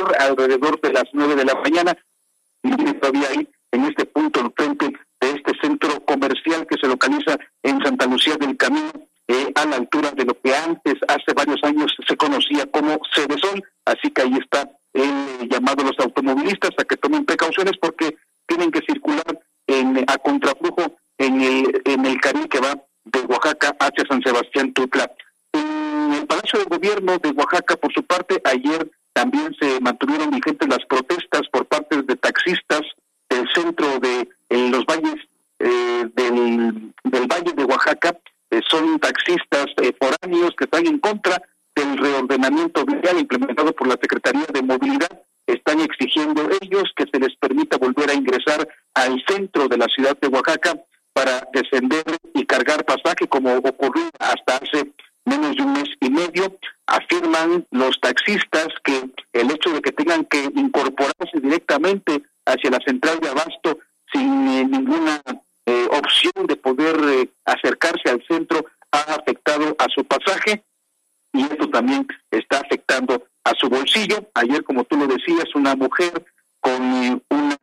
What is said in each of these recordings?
alrededor de las 9 de la mañana, y todavía ahí en este punto enfrente de este centro comercial que se localiza en Santa Lucía del Camino, a la altura de lo que antes, hace varios años, se conocía como Cedesol. Así que ahí está el llamado a los automovilistas a que tomen precauciones porque tienen que circular a contraflujo en el carril que va de Oaxaca hacia San Sebastián Tutla. En el Palacio de Gobierno de Oaxaca, por su parte, ayer también se mantuvieron vigentes las protestas por parte de taxistas del centro de los valles del Valle de Oaxaca. Son taxistas foráneos que están en contra del reordenamiento vial implementado por la Secretaría de Movilidad. Están exigiendo ellos que se les permita volver a ingresar al centro de la ciudad de Oaxaca para descender y cargar pasaje, como ocurrió hasta hace menos de un mes y medio. Afirman los taxistas que el hecho de que tengan que incorporarse directamente hacia la central de abasto sin ninguna opción de poder acercarse al centro ha afectado a su pasaje, y esto también está afectando a su bolsillo. Ayer, como tú lo decías, una mujer con un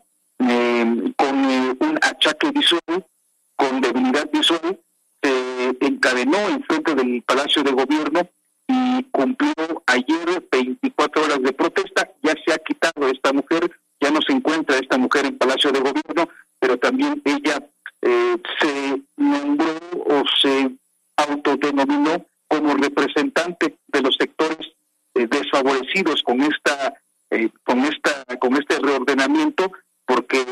achaque visual, con debilidad visual, se encadenó en frente del Palacio de Gobierno y cumplió ayer 24 horas de protesta. Ya se ha quitado esta mujer, ya no se encuentra esta mujer en Palacio de Gobierno, pero también ella se nombró o se autodenominó como representante de los sectores desfavorecidos con este reordenamiento, porque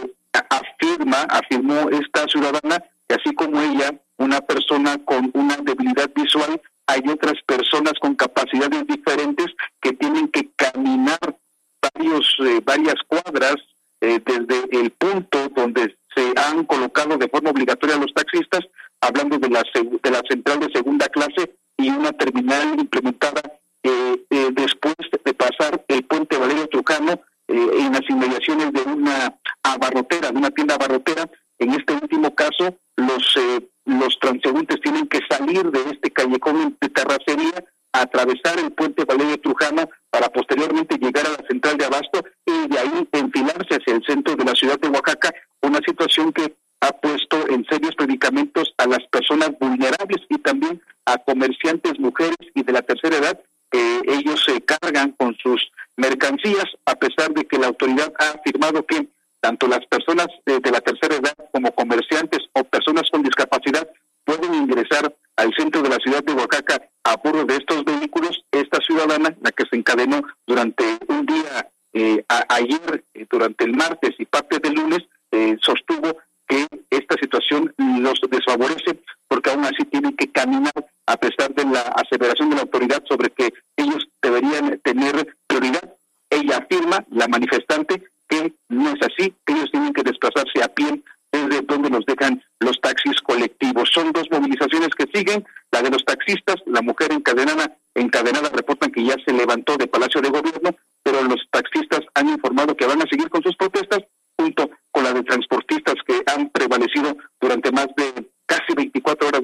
afirmó esta ciudadana que así como ella, una persona con una debilidad visual, hay otras personas con capacidades diferentes que tienen que caminar varias cuadras desde el punto donde se han colocado de forma obligatoria a los taxistas, hablando de la central de segunda clase y una terminal implementada después de pasar el puente Valerio Trujano en las inmediaciones de una tienda abarrotera. En este último caso, los transeúntes tienen que salir de este callejón de terracería, atravesar el puente Valerio Trujano para posteriormente llegar a la central de abasto y de ahí enfilarse hacia el centro de la ciudad de Oaxaca, una situación que ha puesto en serios predicamentos a las personas vulnerables y también a comerciantes mujeres y de la tercera edad. Ellos se cargan con sus mercancías, a pesar de que la autoridad ha afirmado que tanto las personas de la tercera edad como comerciantes o personas con discapacidad pueden ingresar al centro de la ciudad de Oaxaca a bordo de estos vehículos. Esta ciudadana, la que se encadenó durante un día ayer, durante el martes y parte del lunes, sostuvo que esta situación los desfavorece porque aún así tienen que caminar, a pesar de la aseveración de la autoridad sobre que ellos deberían tener prioridad. Ella afirma, la manifestante, que no es así, que ellos tienen que desplazarse a pie desde donde los dejan los taxis colectivos. Son dos movilizaciones que siguen, la de los taxistas, la mujer encadenada reportan que ya se levantó de Palacio de Gobierno, pero los taxistas han informado que van a seguir con sus protestas, junto con la de transportistas que han prevalecido durante más de casi 24 horas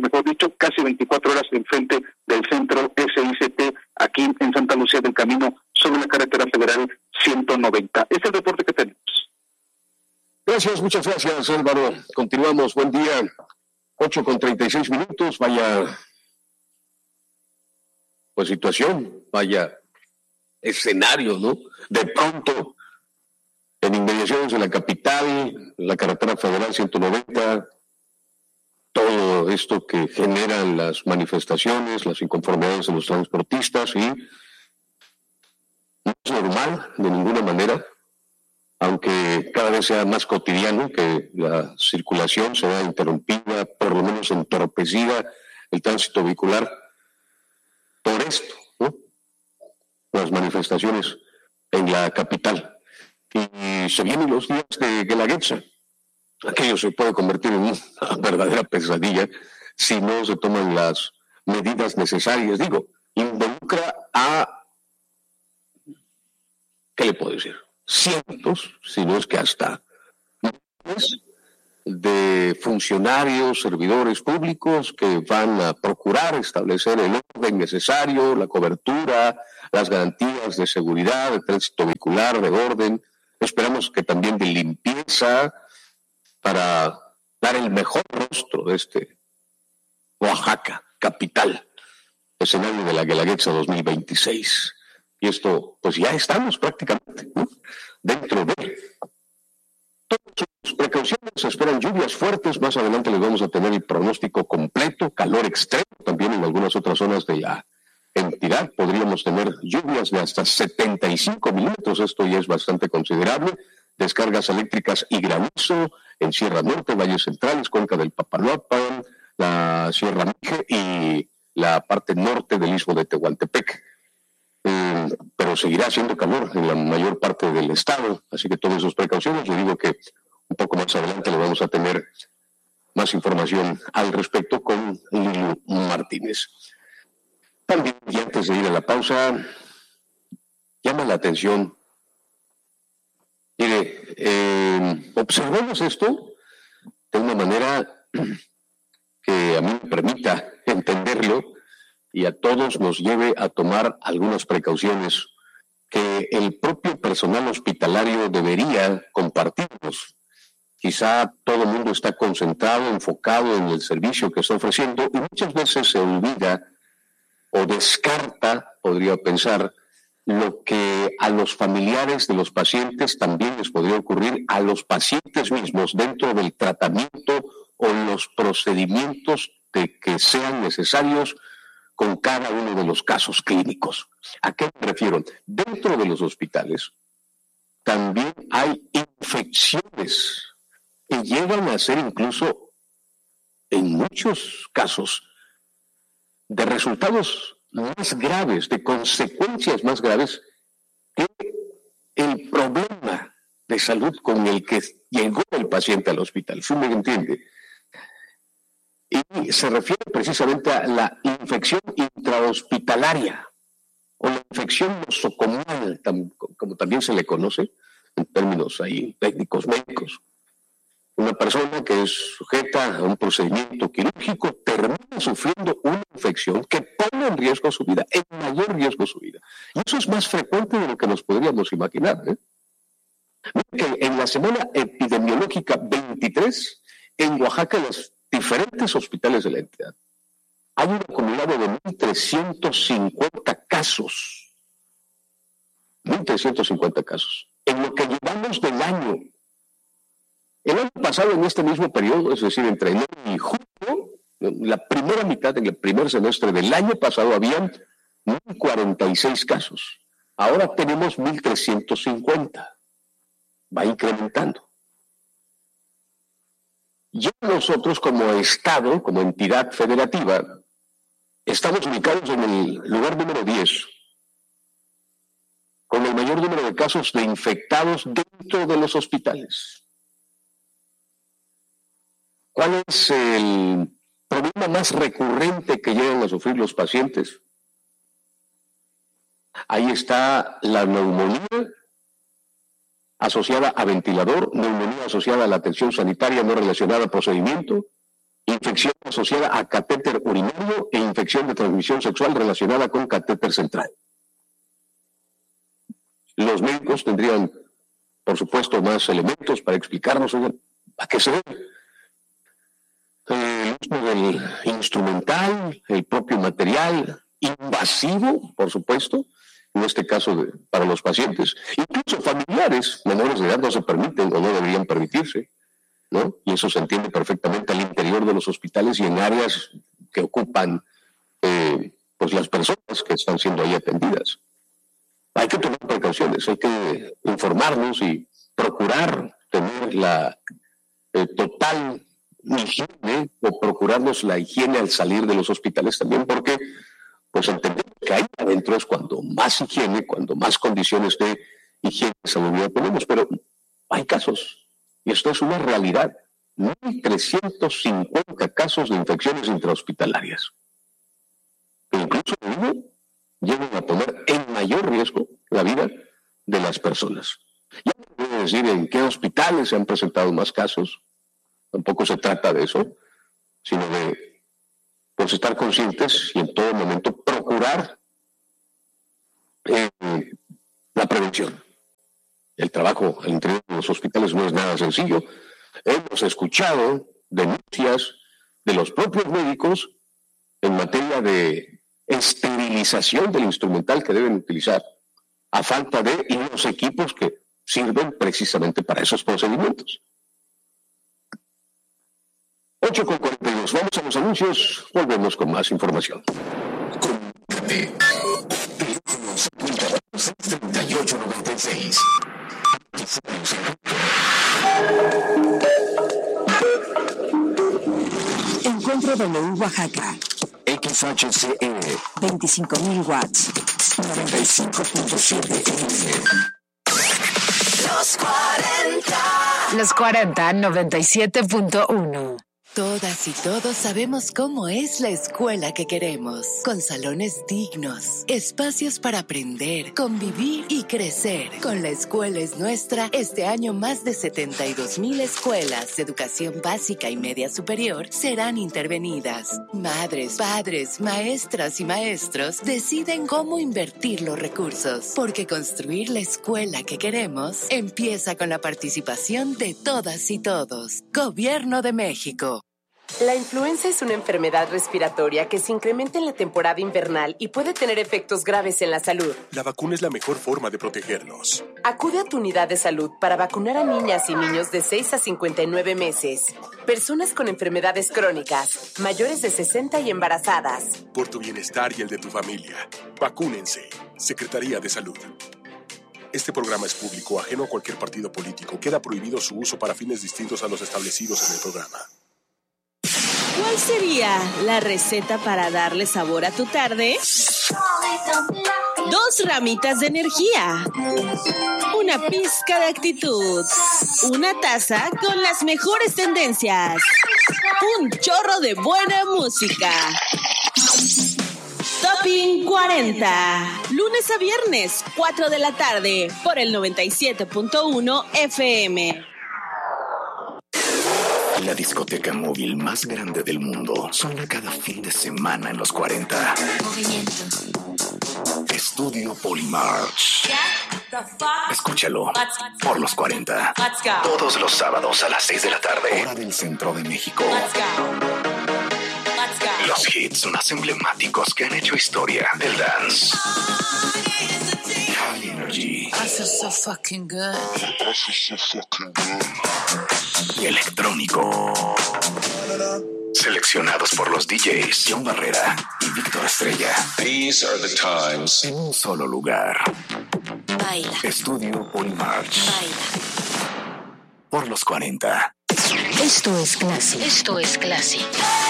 en frente del centro SICT aquí en Santa Lucía del Camino, sobre la carretera federal 190. Es el reporte que tenemos. Gracias, muchas gracias, Álvaro. Continuamos, buen día. 8:36, vaya pues situación, vaya escenario, ¿no? De pronto, en inmediaciones de la capital, la carretera federal 190, todo esto que generan las manifestaciones, las inconformidades de los transportistas, y no es normal de ninguna manera, aunque cada vez sea más cotidiano que la circulación se vea interrumpida, por lo menos entorpecida, el tránsito vehicular, por esto, ¿no? Las manifestaciones en la capital. Y se vienen los días de Guelaguetza. Aquello se puede convertir en una verdadera pesadilla si no se toman las medidas necesarias. Digo, involucra a, ¿qué le puedo decir? Cientos, si no es que hasta miles de funcionarios, servidores públicos que van a procurar establecer el orden necesario, la cobertura, las garantías de seguridad, de tránsito vehicular, de orden. Esperamos que también de limpieza para dar el mejor rostro de este Oaxaca, capital, escenario de la Guelaguetza 2026. Y esto, pues ya estamos prácticamente, ¿no?, dentro de... Todas sus precauciones, se esperan lluvias fuertes, más adelante les vamos a tener el pronóstico completo, calor extremo, también en algunas otras zonas de la entidad podríamos tener lluvias de hasta 75 milímetros, esto ya es bastante considerable, descargas eléctricas y granizo en Sierra Norte, Valles Centrales, Cuenca del Papaloapan, la Sierra Mije y la parte norte del Istmo de Tehuantepec. Pero seguirá haciendo calor en la mayor parte del estado, así que todas esas precauciones. Le digo que un poco más adelante le vamos a tener más información al respecto con Lilu Martínez. También, y antes de ir a la pausa, llama la atención. Mire, observemos esto de una manera que a mí me permita entenderlo y a todos nos lleve a tomar algunas precauciones que el propio personal hospitalario debería compartirnos. Quizá todo el mundo está concentrado, enfocado en el servicio que está ofreciendo y muchas veces se olvida o descarta, podría pensar, lo que a los familiares de los pacientes también les podría ocurrir a los pacientes mismos dentro del tratamiento o los procedimientos que sean necesarios con cada uno de los casos clínicos. ¿A qué me refiero? Dentro de los hospitales también hay infecciones que llegan a ser incluso, en muchos casos, de resultados más graves, de consecuencias más graves que el problema de salud con el que llegó el paciente al hospital. ¿Sí me entiende? Y se refiere precisamente a la infección intrahospitalaria o la infección nosocomial, como también se le conoce en términos ahí técnicos médicos. Una persona que es sujeta a un procedimiento quirúrgico termina sufriendo una infección que pone en riesgo su vida, en mayor riesgo su vida. Y eso es más frecuente de lo que nos podríamos imaginar, ¿eh? Que en la semana epidemiológica 23, en Oaxaca, los diferentes hospitales de la entidad, hay un acumulado de 1.350 casos. 1.350 casos. En lo que llevamos del año. El año pasado, en este mismo periodo, es decir, entre enero y junio, la primera mitad, en el primer semestre del año pasado, habían 1.046 casos. Ahora tenemos 1.350. Va incrementando. Ya nosotros como Estado, como entidad federativa, estamos ubicados en el lugar número 10, con el mayor número de casos de infectados dentro de los hospitales. ¿Cuál es el problema más recurrente que llegan a sufrir los pacientes? Ahí está la neumonía asociada a ventilador, neumonía asociada a la atención sanitaria no relacionada al procedimiento, infección asociada a catéter urinario e infección de transmisión sexual relacionada con catéter central. Los médicos tendrían, por supuesto, más elementos para explicarnos a qué se debe. El uso del instrumental, el propio material invasivo, por supuesto, en este caso para los pacientes, incluso familiares menores de edad no se permiten o no deberían permitirse, ¿no? Y eso se entiende perfectamente al interior de los hospitales y en áreas que ocupan pues las personas que están siendo ahí atendidas. Hay que tomar precauciones, hay que informarnos y procurar tener la total higiene o procurarnos la higiene al salir de los hospitales también, porque pues entendemos que ahí adentro es cuando más higiene, cuando más condiciones de higiene y salubridad tenemos, pero hay casos, y esto es una realidad, 1.350 casos de infecciones intrahospitalarias, que incluso llegan a poner en mayor riesgo la vida de las personas. Ya no puedo decir en qué hospitales se han presentado más casos, Tampoco se trata de eso, sino de pues, estar conscientes y en todo momento procurar la prevención. El trabajo al interior de los hospitales no es nada sencillo. Hemos escuchado denuncias de los propios médicos en materia de esterilización del instrumental que deben utilizar, a falta de y los equipos que sirven precisamente para esos procedimientos. 8:42. Vamos a los anuncios. Volvemos con más información. Comunícate. Teléfono 3896. Encuentro W Oaxaca. XHCE 25,000 watts. 95.7 FM. Los 40, 97.1. Todas y todos sabemos cómo es la escuela que queremos, con salones dignos, espacios para aprender, convivir y crecer. Con La Escuela es Nuestra, este año más de 72,000 escuelas de educación básica y media superior serán intervenidas. Madres, padres, maestras y maestros deciden cómo invertir los recursos, porque construir la escuela que queremos empieza con la participación de todas y todos. Gobierno de México. La influenza es una enfermedad respiratoria que se incrementa en la temporada invernal y puede tener efectos graves en la salud. La vacuna es la mejor forma de protegernos. Acude a tu unidad de salud para vacunar a niñas y niños de 6 a 59 meses, personas con enfermedades crónicas, mayores de 60 y embarazadas. Por tu bienestar y el de tu familia, vacúnense. Secretaría de Salud. Este programa es público, ajeno a cualquier partido político. Queda prohibido su uso para fines distintos a los establecidos en el programa. ¿Cuál sería la receta para darle sabor a tu tarde? 2 ramitas de energía, una pizca de actitud, una taza con las mejores tendencias, un chorro de buena música. Topping 40, lunes a viernes, 4 de la tarde, por el 97.1 FM. La discoteca móvil más grande del mundo suena cada fin de semana en los 40. Estudio Polymarch. Escúchalo por los 40. Todos los sábados a las 6 de la tarde, hora del centro de México. Los hits más emblemáticos que han hecho historia del dance. High Energy. I feel so fucking good. Y electrónico. Seleccionados por los DJs John Barrera y Víctor Estrella. These are the times. En un solo lugar. Baila. Estudio Polymarch. Baila. Por los 40. Esto es clase. Esto es clase.